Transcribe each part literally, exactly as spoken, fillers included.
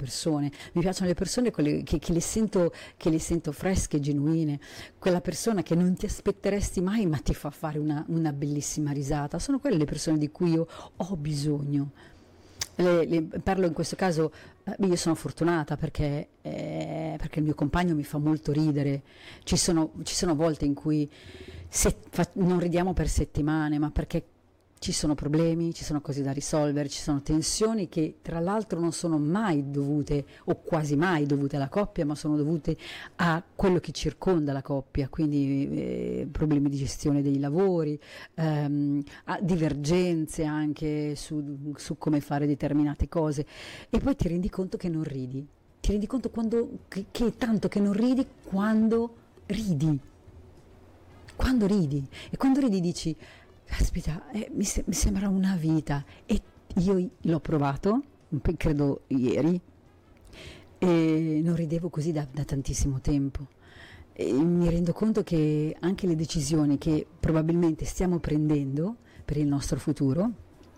persone, mi piacciono le persone quelle che, che le sento, che le sento fresche, genuine, quella persona che non ti aspetteresti mai ma ti fa fare una, una bellissima risata, sono quelle le persone di cui io ho bisogno. Le, le, parlo in questo caso, eh, io sono fortunata perché, eh, perché il mio compagno mi fa molto ridere, ci sono, ci sono volte in cui se, fa, non ridiamo per settimane, ma perché ci sono problemi, ci sono cose da risolvere, ci sono tensioni che tra l'altro non sono mai dovute o quasi mai dovute alla coppia, ma sono dovute a quello che circonda la coppia, quindi eh, problemi di gestione dei lavori, ehm, a divergenze anche su, su come fare determinate cose, e poi ti rendi conto che non ridi, ti rendi conto quando, che, che tanto che non ridi quando ridi, quando ridi, e quando ridi dici caspita, eh, mi, se- mi sembra una vita, e io l'ho provato, credo ieri, e non ridevo così da, da tantissimo tempo. E mi rendo conto che anche le decisioni che probabilmente stiamo prendendo per il nostro futuro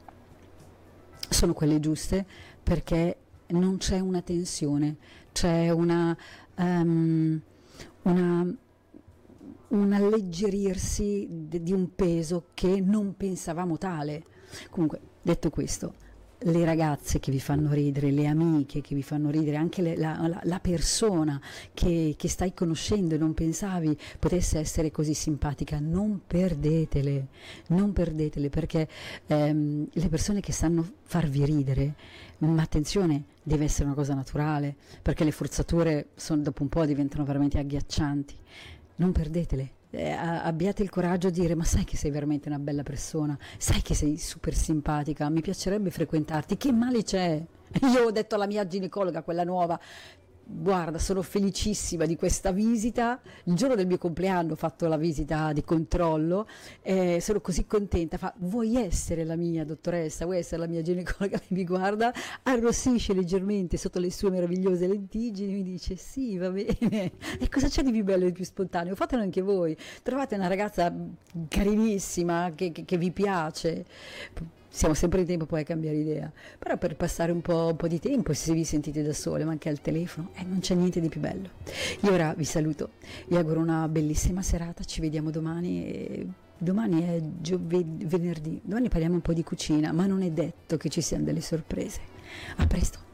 sono quelle giuste, perché non c'è una tensione, c'è una, um, una un alleggerirsi de- di un peso che non pensavamo tale. Comunque, detto questo, le ragazze che vi fanno ridere, le amiche che vi fanno ridere, anche le- la, la- la persona che, che stai conoscendo e non pensavi potesse essere così simpatica, non perdetele, non perdetele, perché ehm, le persone che sanno farvi ridere, ma attenzione, deve essere una cosa naturale, perché le forzature son- dopo un po' diventano veramente agghiaccianti. Non perdetele, eh, a- abbiate il coraggio di dire: ma sai che sei veramente una bella persona, sai che sei super simpatica, mi piacerebbe frequentarti, che male c'è? Io ho detto alla mia ginecologa, quella nuova: guarda, sono felicissima di questa visita, il giorno del mio compleanno ho fatto la visita di controllo, eh, sono così contenta. Fa: vuoi essere la mia dottoressa, vuoi essere la mia ginecologa? Lei mi guarda, arrossisce leggermente sotto le sue meravigliose lentiggini, mi dice: sì, va bene. E cosa c'è di più bello e di più spontaneo? Fatelo anche voi, trovate una ragazza carinissima che, che, che vi piace. Siamo sempre in tempo poi a cambiare idea, però per passare un po', un po' di tempo, se vi sentite da sole ma anche al telefono, eh, non c'è niente di più bello. Io ora vi saluto, vi auguro una bellissima serata, ci vediamo domani. E domani è giove- venerdì, domani parliamo un po' di cucina, ma non è detto che ci siano delle sorprese. A presto.